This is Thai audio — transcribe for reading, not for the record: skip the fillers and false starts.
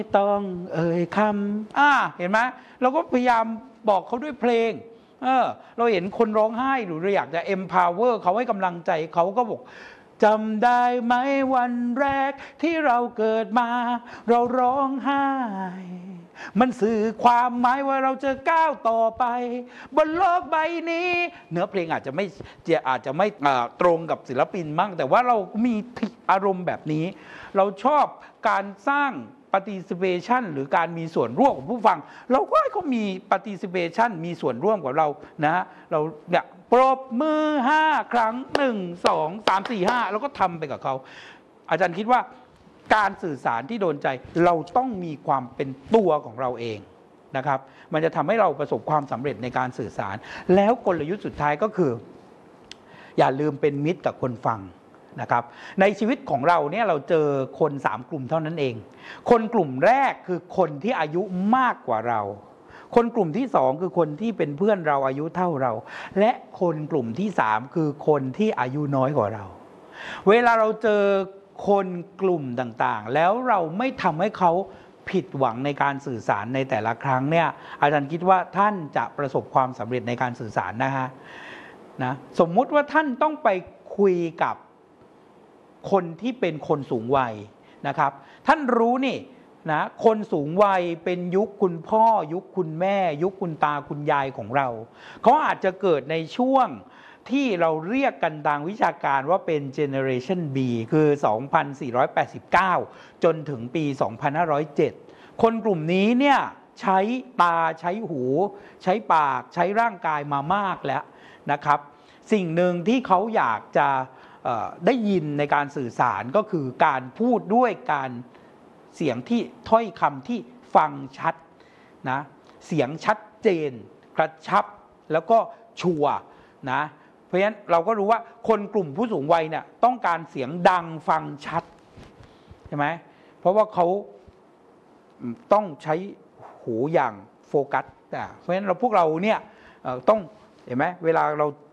ต้องเอ่ยคำเห็นไหมเราก็พยายามบอกเขาด้วยเพลงเราเห็นคนร้องไห้หรือเราอยากจะ empower เขาให้กำลังใจเขาก็บอกจำได้ไหมวันแรกที่เราเกิดมาเราร้องไห้มันสื่อความหมายว่าเราจะก้าวต่อไปบนโลกใบนี้เนื้อเพลงอาจจะไม่ตรงกับศิลปินมั่งแต่ว่าเรามีอารมณ์แบบนี้เราชอบการสร้าง participation หรือการมีส่วนร่วมของผู้ฟังเราก็ให้เขามี participation มีส่วนร่วมกับเรานะเราเนี่ยปรบมือ5 ครั้ง1 2 3 4 5แล้วก็ทำไปกับเขาอาจารย์คิดว่าการสื่อสารที่โดนใจเราต้องมีความเป็นตัวของเราเองนะครับมันจะทำให้เราประสบความสำเร็จในการสื่อสารแล้วกลยุทธ์สุดท้ายก็คืออย่าลืมเป็นมิตรกับคนฟังนะครับในชีวิตของเราเนี่ยเราเจอคน3 กลุ่มเท่านั้นเองคนกลุ่มแรกคือคนที่อายุมากกว่าเราคนกลุ่มที่2คือคนที่เป็นเพื่อนเราอายุเท่าเราและคนกลุ่มที่3คือคนที่อายุน้อยกว่าเราเวลาเราเจอคนกลุ่มต่างๆแล้วเราไม่ทำให้เขาผิดหวังในการสื่อสารในแต่ละครั้งเนี่ยอาจารย์คิดว่าท่านจะประสบความสำเร็จในการสื่อสารนะสมมุติว่าท่านต้องไปคุยกับคนที่เป็นคนสูงวัยนะครับท่านรู้นี่นะคนสูงวัยเป็นยุคคุณพ่อยุคคุณแม่ยุคคุณตาคุณยายของเราเขาอาจจะเกิดในช่วงที่เราเรียกกันทางวิชาการว่าเป็น Generation B คือ 2489 จนถึงปี 2507 คนกลุ่มนี้เนี่ยใช้ตาใช้หูใช้ปากใช้ร่างกายมามากแล้วนะครับสิ่งหนึ่งที่เขาอยากจะได้ยินในการสื่อสารก็คือการพูดด้วยการเสียงที่ถ้อยคำที่ฟังชัดนะเสียงชัดเจนกระชับแล้วก็ชัวร์นะเพราะฉะนั้นเราก็รู้ว่าคนกลุ่มผู้สูงวัยเนี่ยต้องการเสียงดังฟังชัดใช่ไหมเพราะว่าเขาต้องใช้หูอย่างโฟกัสเพราะฉะนั้นพวกเราเนี่ยต้องเห็นไหมเวลาเรา